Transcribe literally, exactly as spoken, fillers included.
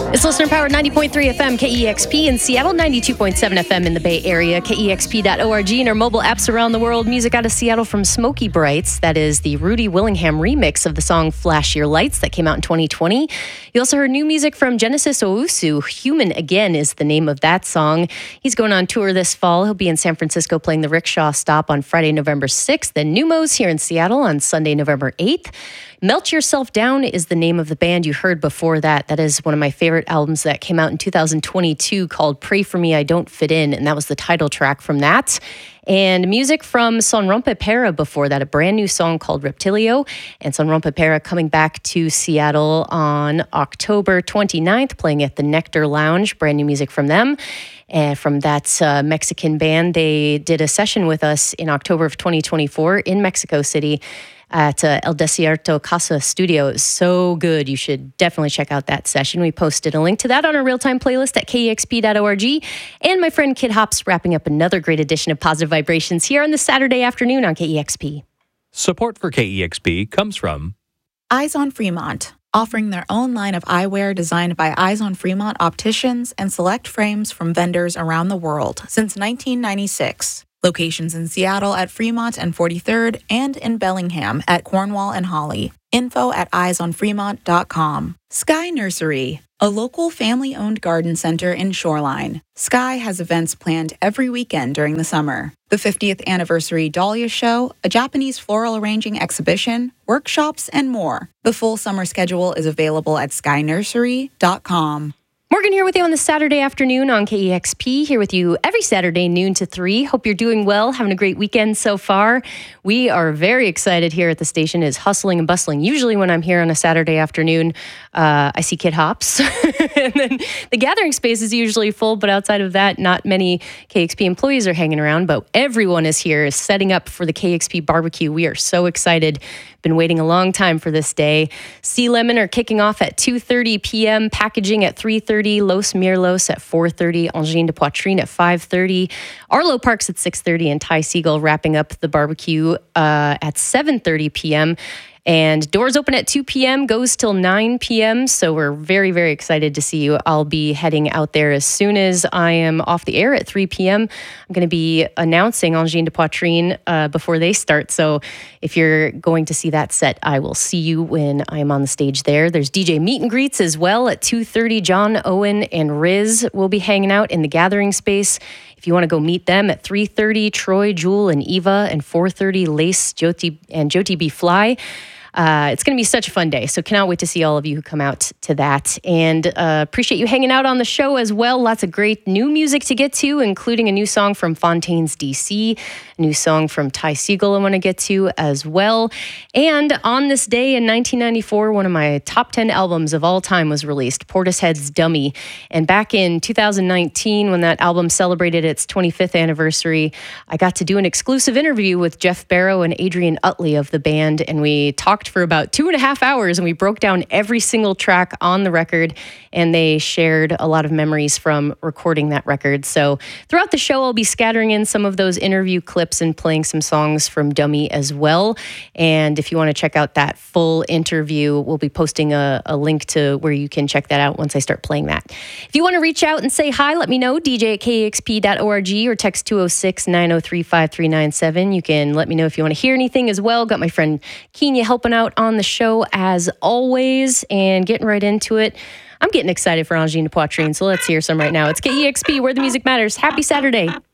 It's listener-powered ninety point three F M K E X P in Seattle, ninety-two point seven F M in the Bay Area, K E X P dot org, and our mobile apps around the world. Music out of Seattle from Smokey Brights. That is the Rudy Willingham remix of the song Flash Your Lights that came out in twenty twenty. You also heard new music from Genesis Owusu. Human Again is the name of that song. He's going on tour this fall. He'll be in San Francisco playing the Rickshaw Stop on Friday, November sixth. Then Numos here in Seattle on Sunday, November eighth. Melt Yourself Down is the name of the band you heard before that. That is one of my favorite albums that came out in two thousand twenty-two called Pray For Me, I Don't Fit In, and that was the title track from that. And music from Son Rompe Pera before that, a brand new song called Reptilio. And Son Rompe Pera coming back to Seattle on October twenty-ninth, playing at the Nectar Lounge, brand new music from them. And from that uh, Mexican band, they did a session with us in October of twenty twenty-four in Mexico City at uh, El Desierto Casa Studio. It was so good. You should definitely check out that session. We posted a link to that on our real-time playlist at K E X P dot org. And my friend Kid Hops wrapping up another great edition of Positive Vibrations here on this Saturday afternoon on K E X P. Support for K E X P comes from Eyes on Fremont, offering their own line of eyewear designed by Eyes on Fremont opticians and select frames from vendors around the world since nineteen ninety-six. Locations in Seattle at Fremont and forty-third and in Bellingham at Cornwall and Holly. Info at eyes on fremont dot com. Sky Nursery, a local family-owned garden center in Shoreline. Sky has events planned every weekend during the summer. The fiftieth anniversary Dahlia Show, a Japanese floral arranging exhibition, workshops, and more. The full summer schedule is available at sky nursery dot com. Morgan here with you on this Saturday afternoon on K E X P, here with you every Saturday, noon to three. Hope you're doing well, having a great weekend so far. We are very excited here at the station. It's hustling and bustling. Usually when I'm here on a Saturday afternoon, uh, I see Kid Hops. And then the gathering space is usually full, but outside of that, not many K X P employees are hanging around, but everyone is here setting up for the K X P barbecue. We are so excited. Been waiting a long time for this day. Sea Lemon are kicking off at two thirty p.m., packaging at three thirty, Los Mirlos at four thirty, Engine de Poitrine at five thirty, Arlo Parks at six thirty, and Ty Siegel wrapping up the barbecue uh, at seven thirty p.m., and doors open at two p.m., goes till nine p.m., so we're very, very excited to see you. I'll be heading out there as soon as I am off the air at three p.m. I'm going to be announcing Engine de Poitrine uh, before they start, so if you're going to see that set, I will see you when I'm on the stage there. There's D J meet and greets as well at two thirty. John, Owen, and Riz will be hanging out in the gathering space. If you want to go meet them at three thirty, Troy, Jewel, and Eva, and four thirty, Lace, Jyoti, and Jyoti B. Fly. Uh, it's going to be such a fun day, so cannot wait to see all of you who come out to that. And uh, appreciate you hanging out on the show as well. Lots of great new music to get to, including a new song from Fontaines D C, a new song from Ty Siegel I want to get to as well. And on this day in nineteen ninety-four, one of my top ten albums of all time was released, Portishead's Dummy. And back in two thousand nineteen, when that album celebrated its twenty-fifth anniversary, I got to do an exclusive interview with Jeff Barrow and Adrian Utley of the band, and we talked for about two and a half hours, and we broke down every single track on the record, and they shared a lot of memories from recording that record. So throughout the show, I'll be scattering in some of those interview clips and playing some songs from Dummy as well. And if you want to check out that full interview, we'll be posting a, a link to where you can check that out once I start playing that. If you want to reach out and say hi, let me know, D J at K E X P dot org, or text two oh six, nine oh three, five three nine seven. You can let me know if you want to hear anything as well. Got my friend Kenya helping out on the show as always, and getting right into it. I'm getting excited for Engine de Poitrine, so let's hear some right now. It's K E X P, where the music matters. Happy Saturday.